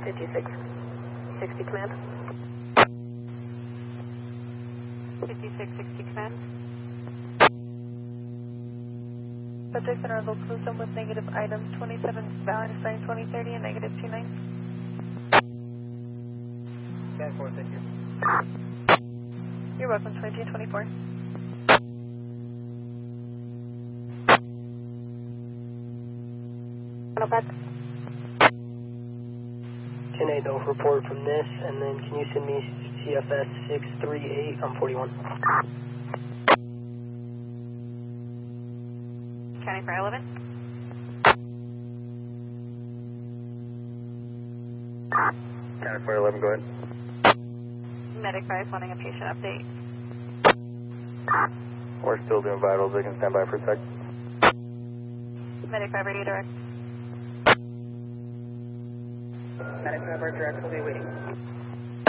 5660 command. 5660 command. Subject in our local system with negative items 27 Valentine 2030 and negative 29. Scan 4, thank you. You're welcome, 2224. Back. 10-8, no report from this, and then can you send me CFS 638 on 41? County Fire 11. County Fire 11, go ahead. Medic 5 wanting a patient update. We're still doing vitals, they can stand by for a sec. Medic 5, ready direct. Medic 5, direct, we'll be waiting.